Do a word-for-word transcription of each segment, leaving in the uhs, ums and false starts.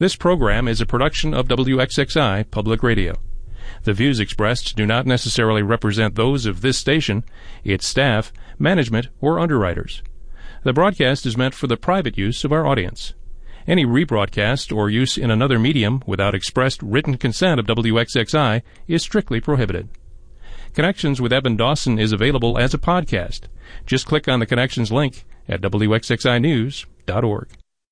This program is a production of W X X I Public Radio. The views expressed do not necessarily represent those of this station, its staff, management, or underwriters. The broadcast is meant for the private use of our audience. Any rebroadcast or use in another medium without expressed written consent of W X X I is strictly prohibited. Connections with Evan Dawson is available as a podcast. Just click on the Connections link at W X X I news dot org.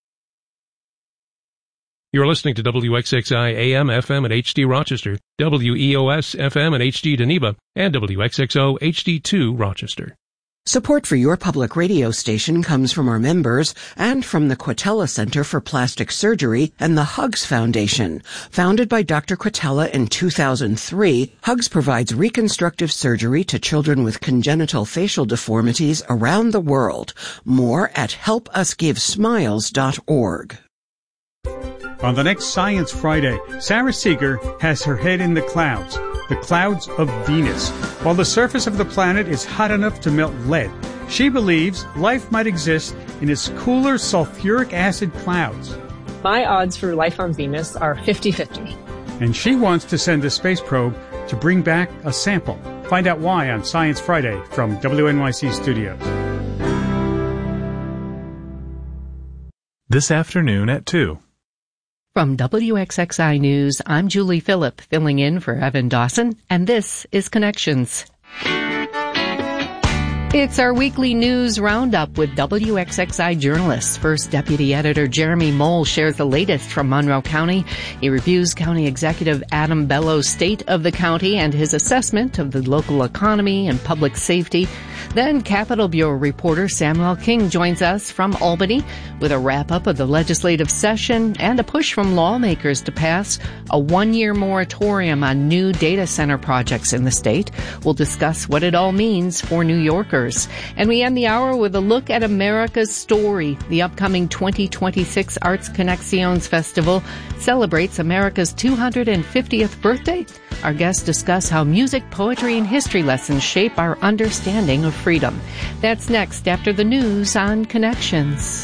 You're listening to W X X I A M F M at H D Rochester, W E O S F M at H D Geneva, and W X X O H D two Rochester. Support for your public radio station comes from our members and from the Quatella Center for Plastic Surgery and the Hugs Foundation. Founded by Doctor Quatella in two thousand three, Hugs provides reconstructive surgery to children with congenital facial deformities around the world. More at help us give smiles dot org. On the next Science Friday, Sarah Seeger has her head in the clouds, the clouds of Venus. While the surface of the planet is hot enough to melt lead, she believes life might exist in its cooler sulfuric acid clouds. My odds for life on Venus are fifty-fifty. And she wants to send a space probe to bring back a sample. Find out why on Science Friday from W N Y C Studios. This afternoon at two. From W X X I News, I'm Julie Phillip, filling in for Evan Dawson, and this is Connections. It's our weekly news roundup with W X X I journalists. First, Deputy Editor Jeremy Mole shares the latest from Monroe County. He reviews County Executive Adam Bellow's state of the county and his assessment of the local economy and public safety. Then Capitol Bureau reporter Samuel King joins us from Albany with a wrap-up of the legislative session and a push from lawmakers to pass a one-year moratorium on new data center projects in the state. We'll discuss what it all means for New Yorkers. And we end the hour with a look at America's Story. The upcoming twenty twenty-six Arts Connexions Festival celebrates America's two hundred fiftieth birthday. Our guests discuss how music, poetry, and history lessons shape our understanding of freedom. That's next after the news on Connections.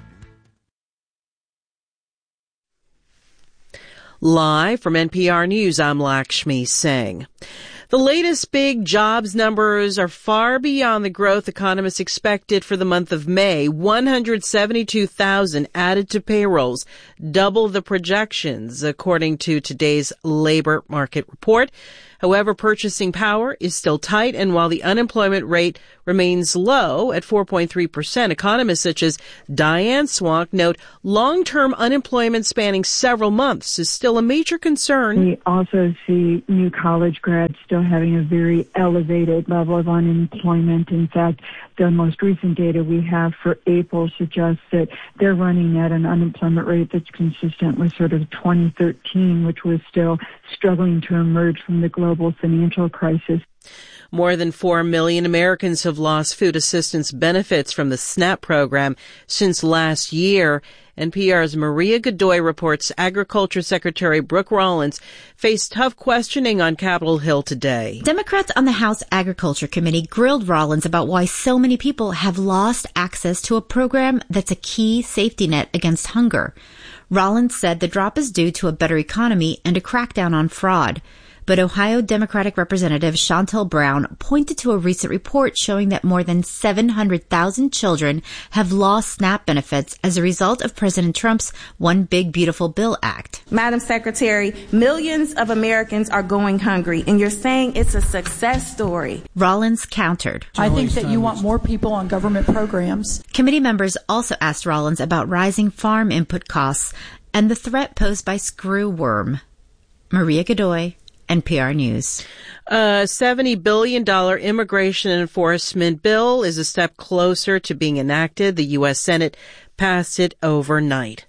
Live from N P R News, I'm Lakshmi Singh. The latest big jobs numbers are far beyond the growth economists expected for the month of May. one hundred seventy-two thousand added to payrolls, double the projections, according to today's labor market report. However, purchasing power is still tight, and while the unemployment rate remains low at four point three percent, economists such as Diane Swank note long-term unemployment spanning several months is still a major concern. We also see new college grads still having a very elevated level of unemployment. In fact, the most recent data we have for April suggests that they're running at an unemployment rate that's consistent with sort of twenty thirteen, which was still struggling to emerge from the global financial crisis. More than four million Americans have lost food assistance benefits from the SNAP program since last year. N P R's Maria Godoy reports Agriculture Secretary Brooke Rollins faced tough questioning on Capitol Hill today. Democrats on the House Agriculture Committee grilled Rollins about why so many people have lost access to a program that's a key safety net against hunger. Rollins said the drop is due to a better economy and a crackdown on fraud. But Ohio Democratic Representative Shontel Brown pointed to a recent report showing that more than seven hundred thousand children have lost SNAP benefits as a result of President Trump's One Big Beautiful Bill Act. Madam Secretary, millions of Americans are going hungry, and you're saying it's a success story. Rollins countered. I think that you want more people on government programs. Committee members also asked Rollins about rising farm input costs and the threat posed by screwworm. Maria Godoy, N P R News. A seventy billion dollars immigration enforcement bill is a step closer to being enacted. The U S Senate passed it overnight.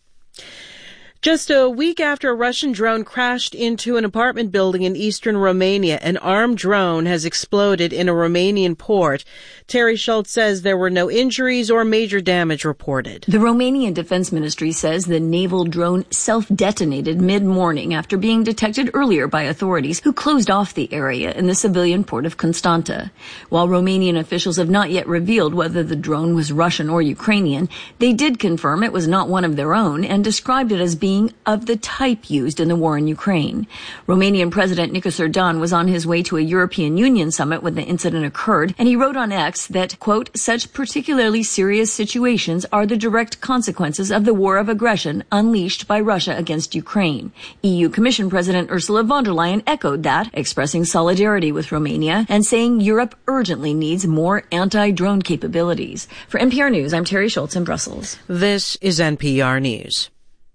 Just a week after a Russian drone crashed into an apartment building in eastern Romania, an armed drone has exploded in a Romanian port. Terry Schultz says there were no injuries or major damage reported. The Romanian Defense Ministry says the naval drone self-detonated mid-morning after being detected earlier by authorities who closed off the area in the civilian port of Constanta. While Romanian officials have not yet revealed whether the drone was Russian or Ukrainian, they did confirm it was not one of their own and described it as being being of the type used in the war in Ukraine. Romanian President Nicos Erdan was on his way to a European Union summit when the incident occurred, and he wrote on X that, quote, such particularly serious situations are the direct consequences of the war of aggression unleashed by Russia against Ukraine. E U Commission President Ursula von der Leyen echoed that, expressing solidarity with Romania and saying Europe urgently needs more anti-drone capabilities. For N P R News, I'm Terry Schultz in Brussels. This is N P R News.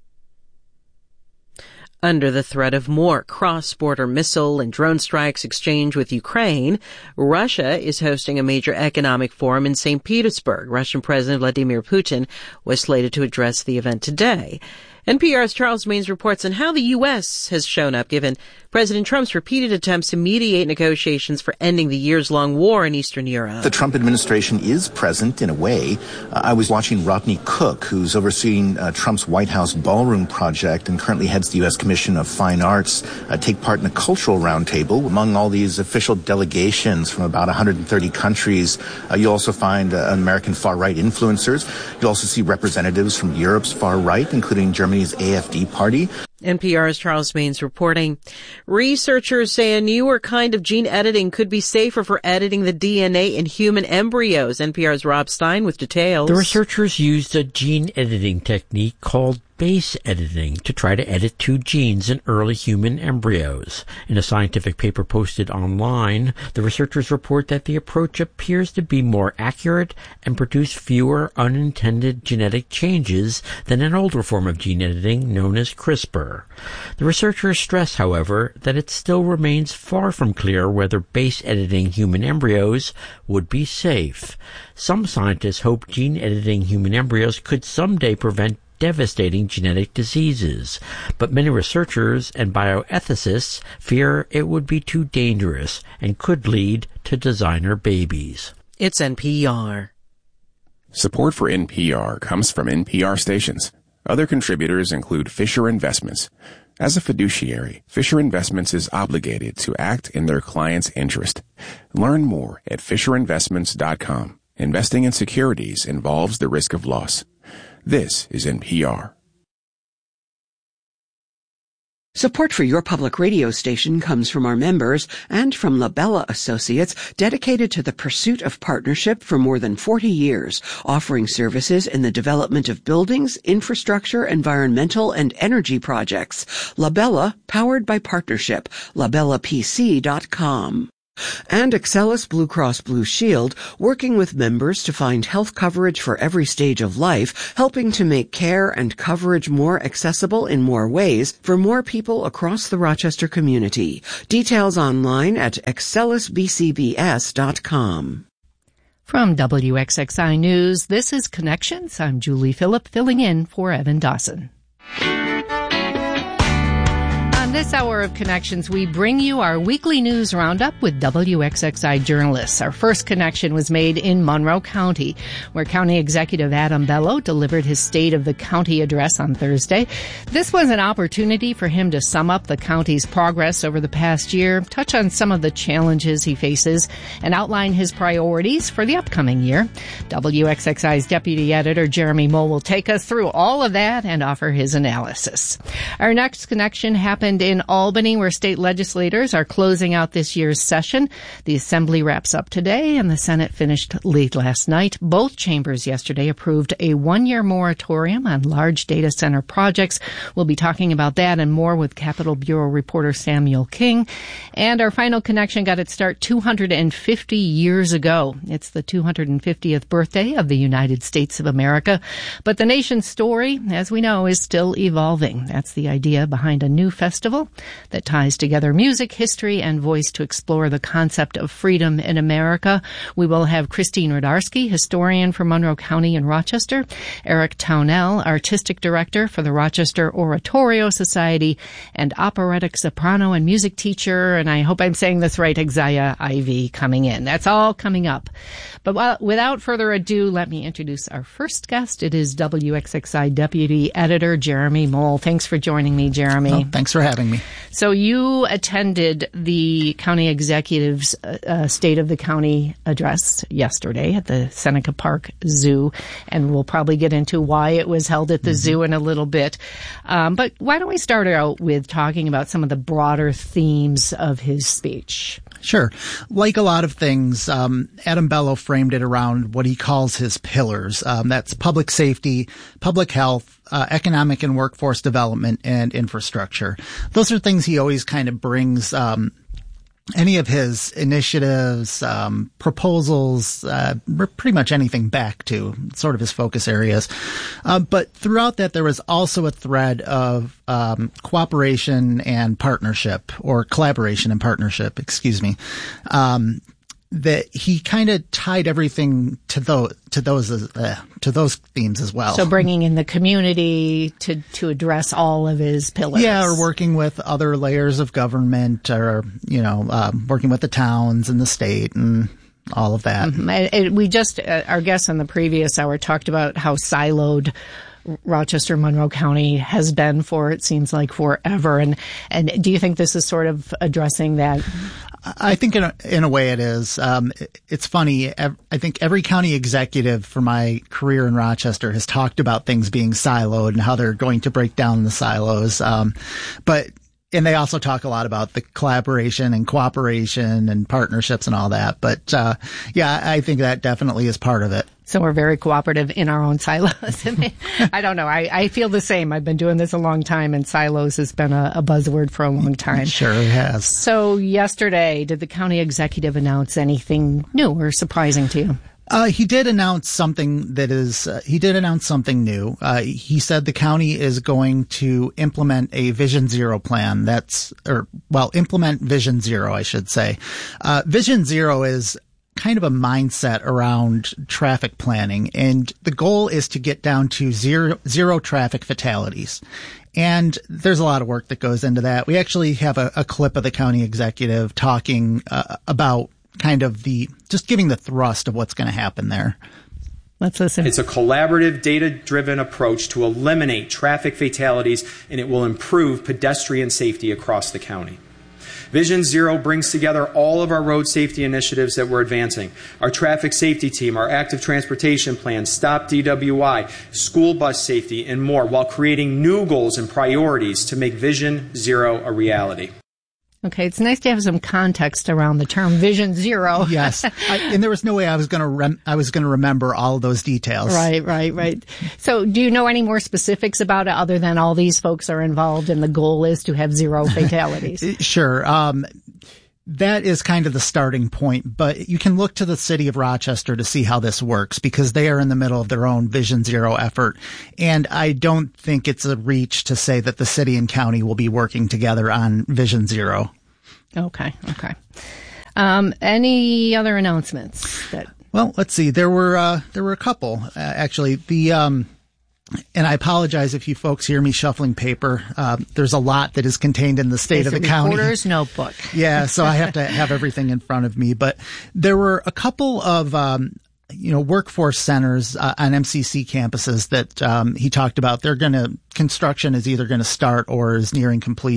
Under the threat of more cross-border missile and drone strikes exchanged with Ukraine, Russia is hosting a major economic forum in Saint Petersburg. Russian President Vladimir Putin was slated to address the event today. N P R's Charles Maynes reports on how the U S has shown up given President Trump's repeated attempts to mediate negotiations for ending the years-long war in Eastern Europe. The Trump administration is present in a way. Uh, I was watching Rodney Cook, who's overseeing uh, Trump's White House ballroom project and currently heads the U S Commission of Fine Arts, uh, take part in a cultural roundtable among all these official delegations from about one hundred thirty countries. Uh, you'll also find uh, American far-right influencers. You'll also see representatives from Europe's far-right, including Germany's A F D party. N P R's Charles Maynes reporting. Researchers say a newer kind of gene editing could be safer for editing the D N A in human embryos. N P R's Rob Stein with details. The researchers used a gene editing technique called base editing to try to edit two genes in early human embryos. In a scientific paper posted online, the researchers report that the approach appears to be more accurate and produce fewer unintended genetic changes than an older form of gene editing known as CRISPR. The researchers stress, however, that it still remains far from clear whether base editing human embryos would be safe. Some scientists hope gene editing human embryos could someday prevent devastating genetic diseases, but many researchers and bioethicists fear it would be too dangerous and could lead to designer babies. It's N P R. Support for N P R comes from N P R stations. Other contributors include Fisher Investments. As a fiduciary, Fisher Investments is obligated to act in their client's interest. Learn more at fisher investments dot com. Investing in securities involves the risk of loss. This is N P R. Support for your public radio station comes from our members and from Labella Associates, dedicated to the pursuit of partnership for more than forty years, offering services in the development of buildings, infrastructure, environmental, and energy projects. Labella, powered by partnership. labella p c dot com. And Excellus Blue Cross Blue Shield, working with members to find health coverage for every stage of life, helping to make care and coverage more accessible in more ways for more people across the Rochester community. Details online at excellus b c b s dot com. From W X X I News, this is Connections. I'm Julie Phillip, filling in for Evan Dawson. This hour of Connections, we bring you our weekly news roundup with W X X I journalists. Our first connection was made in Monroe County, where County Executive Adam Bello delivered his State of the County address on Thursday. This was an opportunity for him to sum up the county's progress over the past year, touch on some of the challenges he faces, and outline his priorities for the upcoming year. W X X I's Deputy Editor Jeremy Mole will take us through all of that and offer his analysis. Our next connection happened in Albany, where state legislators are closing out this year's session. The Assembly wraps up today, and the Senate finished late last night. Both chambers yesterday approved a one-year moratorium on large data center projects. We'll be talking about that and more with Capitol Bureau reporter Samuel King. And our final connection got its start two hundred fifty years ago. It's the two hundred fiftieth birthday of the United States of America. But the nation's story, as we know, is still evolving. That's the idea behind a new festival that ties together music, history, and voice to explore the concept of freedom in America. We will have Christine Rodarski, historian for Monroe County in Rochester, Eric Townell, artistic director for the Rochester Oratorio Society, and operatic soprano and music teacher, and I hope I'm saying this right, Exaya Ivy, coming in. That's all coming up. But while, without further ado, let me introduce our first guest. It is W X X I Deputy Editor Jeremy Mole. Thanks for joining me, Jeremy. Oh, thanks for having me. having me. So you attended the county executive's uh, State of the County address yesterday at the Seneca Park Zoo, and we'll probably get into why it was held at the mm-hmm. zoo in a little bit. Um, but why don't we start out with talking about some of the broader themes of his speech? Sure. Like a lot of things, um, Adam Bello framed it around what he calls his pillars. Um, that's public safety, public health, uh, economic and workforce development, and infrastructure. Those are things he always kind of brings um, any of his initiatives, um, proposals, uh, pretty much anything back to, sort of his focus areas. Uh, but throughout that, there was also a thread of um, cooperation and partnership, or collaboration and partnership, excuse me, um, that he kind of tied everything to those to those uh, to those themes as well. So bringing in the community to to address all of his pillars. Yeah, or working with other layers of government, or you know, uh, working with the towns and the state and all of that. Mm-hmm. And, and we just uh, our guest in the previous hour talked about how siloed Rochester, Monroe County has been for, it seems like, forever. And and do you think this is sort of addressing that? I think in a, in a way it is. Um, it, it's funny. I think every county executive for my career in Rochester has talked about things being siloed and how they're going to break down the silos. Um, but And they also talk a lot about the collaboration and cooperation and partnerships and all that. But, uh, yeah, I think that definitely is part of it. So we're very cooperative in our own silos. I don't know. I, I feel the same. I've been doing this a long time, and silos has been a, a buzzword for a long time. Sure it has. So yesterday, did the county executive announce anything new or surprising to you? Uh, he did announce something that is, uh, he did announce something new. Uh, he said the county is going to implement a Vision Zero plan. That's, or, well, implement Vision Zero, I should say. Uh, Vision Zero is kind of a mindset around traffic planning, and the goal is to get down to zero, zero traffic fatalities. And there's a lot of work that goes into that. We actually have a, a clip of the county executive talking uh, about kind of the, just giving the thrust of what's going to happen there. Let's listen. It's a collaborative, data-driven approach to eliminate traffic fatalities, and it will improve pedestrian safety across the county. Vision Zero brings together all of our road safety initiatives that we're advancing. Our traffic safety team, our active transportation plan, Stop D W I, school bus safety, and more, while creating new goals and priorities to make Vision Zero a reality. Okay, it's nice to have some context around the term Vision Zero. Yes, I, and there was no way I was going to rem- I was going to remember all of those details. Right, right, right. So, do you know any more specifics about it other than all these folks are involved and the goal is to have zero fatalities? Sure. Um, that is kind of the starting point, but you can look to the city of Rochester to see how this works, because they are in the middle of their own Vision Zero effort. And I don't think it's a reach to say that the city and county will be working together on Vision Zero. Okay. Okay. Um, any other announcements that? Well, let's see. There were, uh, there were a couple, uh, actually. The, um, and I apologize if you folks hear me shuffling paper. Uh, there's a lot that is contained in the state it's of the a county. Reporter's notebook. Yeah, so I have to have everything in front of me. But there were a couple of, um, you know, workforce centers uh, on M C C campuses that um, he talked about. They're going to, construction is either going to start or is nearing completion.